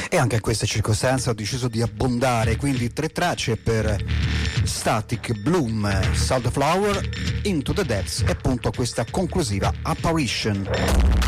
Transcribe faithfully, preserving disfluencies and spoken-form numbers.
E anche in questa circostanza ho deciso di abbondare, quindi tre tracce per Static, Bloom, Sunflower, Into the Depths e appunto questa conclusiva Apparition.